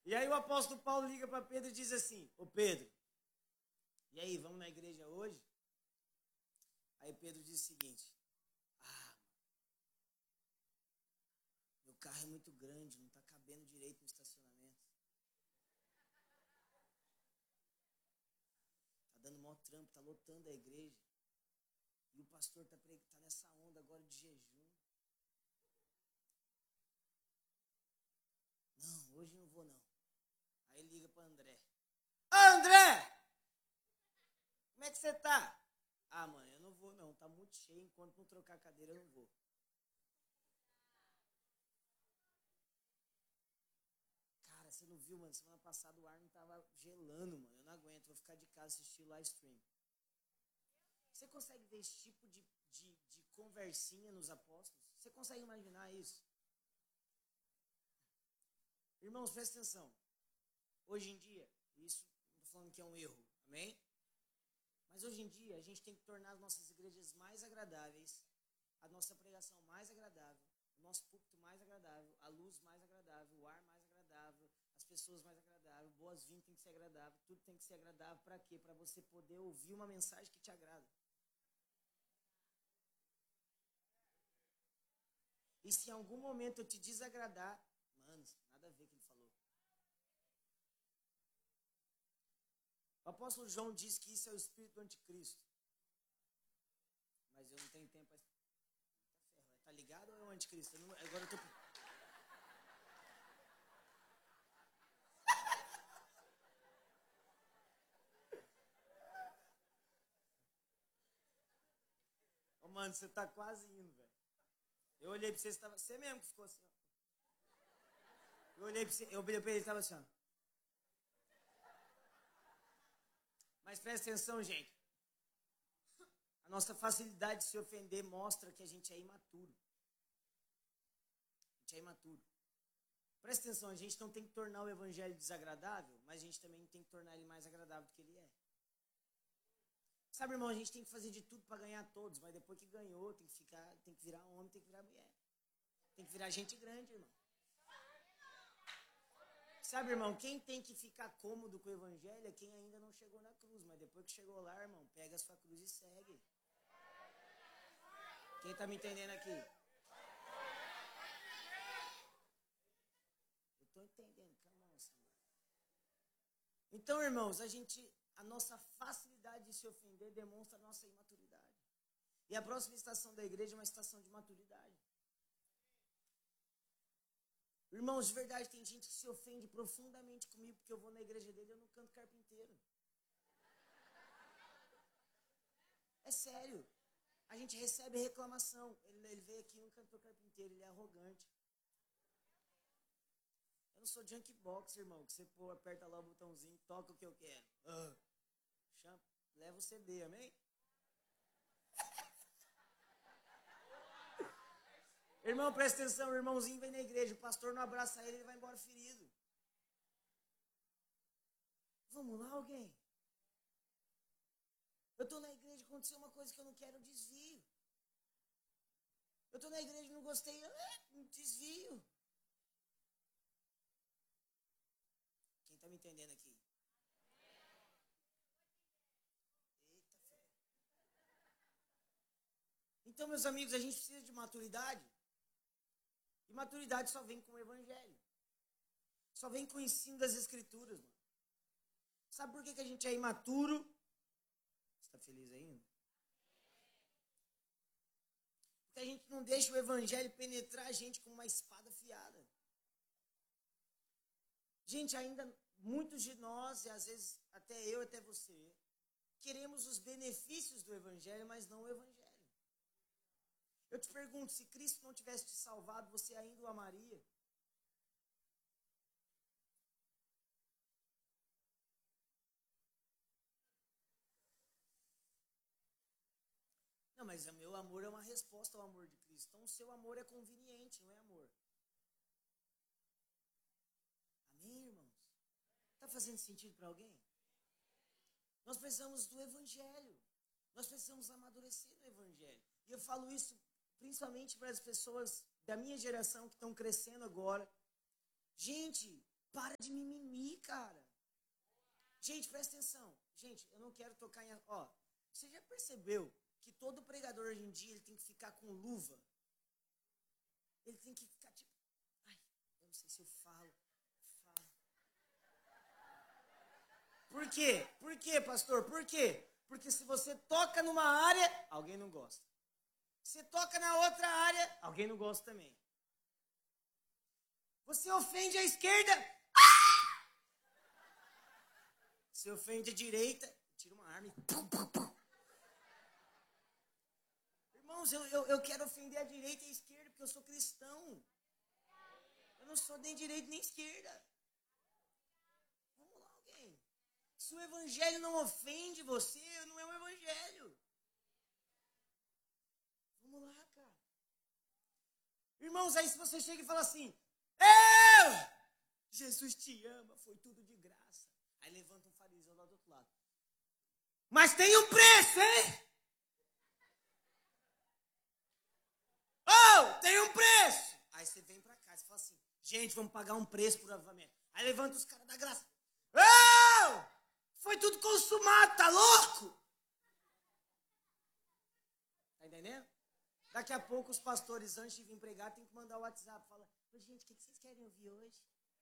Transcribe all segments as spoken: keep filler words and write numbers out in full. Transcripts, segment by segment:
E aí o apóstolo Paulo liga para Pedro e diz assim, ô Pedro, e aí, vamos na igreja hoje? Aí Pedro diz o seguinte, ah, meu carro é muito grande, não está cabendo direito no estacionamento. Tá dando maior trampo, tá lotando a igreja. E o pastor tá, tá nessa onda agora de jejum. Não, hoje não vou não. Aí liga para André. Ah, André! Como é que você tá? Ah, mãe, eu não vou não, tá muito cheio, enquanto não trocar a cadeira eu não vou. Cara, você não viu, mano, semana passada o ar não tava gelando, mano, eu não aguento, vou ficar de casa assistir live stream. Você consegue ver esse tipo de, de, de conversinha nos apóstolos? Você consegue imaginar isso? Irmãos, presta atenção. Hoje em dia, isso não estou falando que é um erro, amém? Mas hoje em dia, a gente tem que tornar as nossas igrejas mais agradáveis, a nossa pregação mais agradável, o nosso púlpito mais agradável, a luz mais agradável, o ar mais agradável, as pessoas mais agradáveis, boas-vindas tem que ser agradável, tudo tem que ser agradável. Para quê? Para você poder ouvir uma mensagem que te agrada. E se em algum momento eu te desagradar, mano, nada a ver com o que ele falou. O apóstolo João diz que isso é o espírito do anticristo. Mas eu não tenho tempo para... Tá ligado ou é o anticristo? Eu não... Agora eu tô... Ô, mano, você tá quase indo, velho. Eu olhei pra você, você tava... Você mesmo que ficou assim, ó. Eu olhei pra você, eu olhei pra ele e tava assim, ó. Mas presta atenção, gente. A nossa facilidade de se ofender mostra que a gente é imaturo. A gente é imaturo. Presta atenção, a gente não tem que tornar o evangelho desagradável, mas a gente também tem que tornar ele mais agradável do que ele é. Sabe, irmão, a gente tem que fazer de tudo para ganhar todos, mas depois que ganhou, tem que ficar, tem que virar homem, tem que virar mulher. Tem que virar gente grande, irmão. Sabe, irmão, quem tem que ficar cômodo com o evangelho é quem ainda não chegou na cruz, mas depois que chegou lá, irmão, pega a sua cruz e segue. Quem tá me entendendo aqui? Eu tô entendendo, calma, Senhor. Então, irmãos, a gente, a nossa facilidade de se ofender demonstra a nossa imaturidade. E a próxima estação da igreja é uma estação de maturidade. Irmãos, de verdade, tem gente que se ofende profundamente comigo porque eu vou na igreja dele e eu não canto carpinteiro. É sério. A gente recebe reclamação. Ele, ele veio aqui e não cantou carpinteiro, ele é arrogante. Eu não sou junkbox, irmão, que você pô, aperta lá o botãozinho, toca o que eu quero. Ah, chama, leva o C D, amém? Irmão, presta atenção, o irmãozinho vem na igreja, o pastor não abraça ele, ele vai embora ferido. Vamos lá, alguém? Eu estou na igreja, aconteceu uma coisa que eu não quero, eu desvio. Eu estou na igreja, não gostei, eu desvio. Quem está me entendendo aqui? Eita, fé. Então, meus amigos, a gente precisa de maturidade. E maturidade só vem com o evangelho. Só vem com o ensino das escrituras, mano. Sabe por que, que a gente é imaturo? Você está feliz ainda? Porque a gente não deixa o evangelho penetrar a gente como uma espada afiada. Gente, ainda muitos de nós, e às vezes até eu, até você, queremos os benefícios do evangelho, mas não o evangelho. Eu te pergunto, se Cristo não tivesse te salvado, você ainda o amaria? Não, mas o meu amor é uma resposta ao amor de Cristo. Então o seu amor é conveniente, não é amor. Amém, irmãos? Está fazendo sentido para alguém? Nós precisamos do evangelho. Nós precisamos amadurecer no evangelho. E eu falo isso principalmente para as pessoas da minha geração que estão crescendo agora. Gente, para de mimimi. Gente, presta atenção. Gente, eu não quero tocar em... Ó, você já percebeu que todo pregador hoje em dia ele tem que ficar com luva? Ele tem que ficar tipo... Ai, eu não sei se eu falo. Falo. Por quê? Por quê, pastor? Por quê? Porque se você toca numa área, alguém não gosta. Você toca na outra área, alguém não gosta também. Você ofende a esquerda, ah! Você ofende a direita, tira uma arma e... Pum, pum, pum. Irmãos, eu, eu, eu quero ofender a direita e a esquerda porque eu sou cristão. Eu não sou nem direita nem esquerda. Vamos lá, alguém. Se o evangelho não ofende você, não é um evangelho. Vamos lá, cara. Irmãos, aí se você chega e fala assim, eu, Jesus te ama, foi tudo de graça. Aí levanta um fariseu lá do outro lado. Mas tem um preço, hein? Oh, tem um preço. Aí você vem pra cá e fala assim, gente, vamos pagar um preço por avivamento. Aí levanta os caras da graça. Oh, foi tudo consumado, tá louco? Tá entendendo? Daqui a pouco os pastores, antes de vir pregar, tem que mandar o WhatsApp. Fala, gente, o que vocês querem ouvir hoje?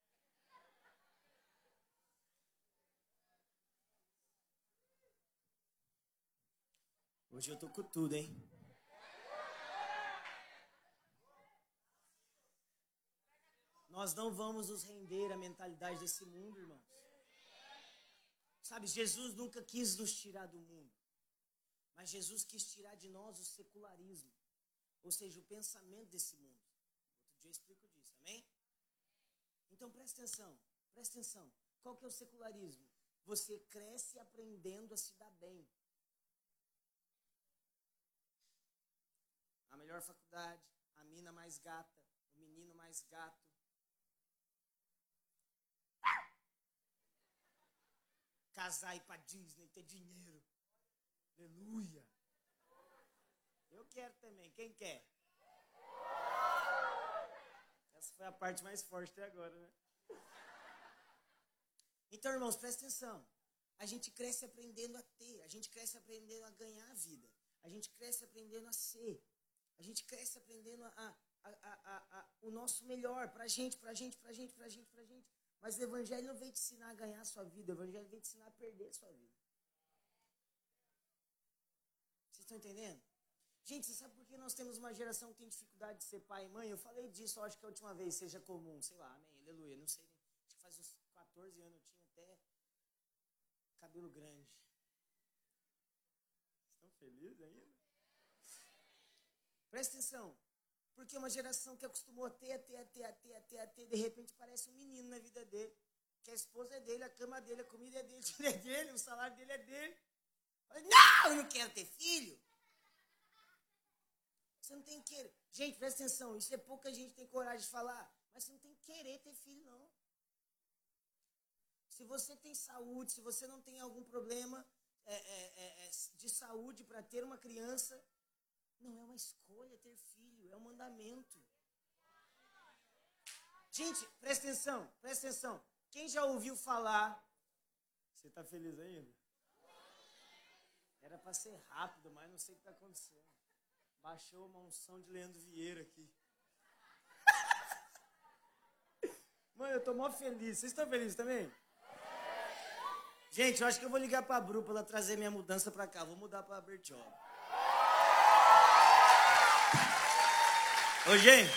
Hoje eu tô com tudo, hein? Nós não vamos nos render à mentalidade desse mundo, irmãos. Sabe, Jesus nunca quis nos tirar do mundo. Mas Jesus quis tirar de nós o secularismo. Ou seja, o pensamento desse mundo. Outro dia eu explico disso, amém? Então presta atenção, presta atenção. Qual que é o secularismo? Você cresce aprendendo a se dar bem. A melhor faculdade, a mina mais gata, o menino mais gato. Casar e ir pra Disney, ter dinheiro. Aleluia. Eu quero também. Quem quer? Essa foi a parte mais forte até agora, né? Então, irmãos, presta atenção. A gente cresce aprendendo a ter. A gente cresce aprendendo a ganhar a vida. A gente cresce aprendendo a ser. A gente cresce aprendendo a, a, a, a, a, o nosso melhor pra gente, pra gente, pra gente, pra gente, pra gente. Mas o evangelho não veio te ensinar a ganhar a sua vida. O evangelho veio te ensinar a perder a sua vida. Vocês estão entendendo? Gente, você sabe por que nós temos uma geração que tem dificuldade de ser pai e mãe? Eu falei disso, eu acho que a última vez seja comum, sei lá, amém, aleluia, não sei. Acho que faz uns quatorze anos eu tinha até cabelo grande. Estão felizes ainda? Presta atenção, porque uma geração que acostumou a ter, a ter, a ter, a ter, a ter, a ter, de repente parece um menino na vida dele, que a esposa é dele, a cama dele, a comida é dele, o dinheiro é dele, o salário dele é dele. Não, eu não quero ter filho. Você não tem que querer. Gente, presta atenção, isso é pouca gente tem coragem de falar, mas você não tem que querer ter filho, não. Se você tem saúde, se você não tem algum problema é, é, é, de saúde para ter uma criança, não é uma escolha ter filho, é um mandamento. Gente, presta atenção, presta atenção. Quem já ouviu falar... Você está feliz ainda? Era para ser rápido, mas não sei o que está acontecendo. Baixou uma unção de Leandro Vieira aqui. Mano, eu tô mó feliz. Vocês estão felizes também? Gente, eu acho que eu vou ligar pra Bru pra ela trazer minha mudança pra cá. Vou mudar pra Bertioga. Ô, gente.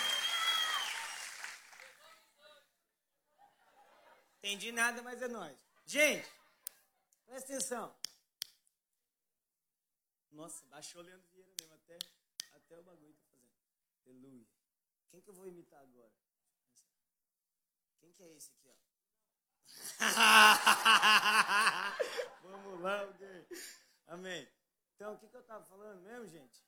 Entendi nada, mas é nóis. Gente, presta atenção. Nossa, baixou o Leandro Vieira mesmo, até, até o bagulho tá fazendo. Aleluia. Quem que eu vou imitar agora? Quem que é esse aqui, ó? Vamos lá, alguém. Amém. Então, o que, que eu tava falando mesmo, gente?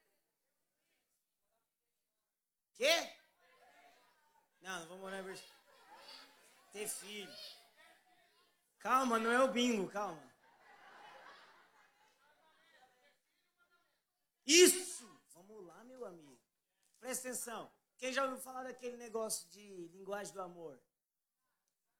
Quê? Não, não vou morar em Berço. Ter filho. Calma, não é o bingo, calma. Isso! Vamos lá, meu amigo. Presta atenção. Quem já ouviu falar daquele negócio de linguagem do amor?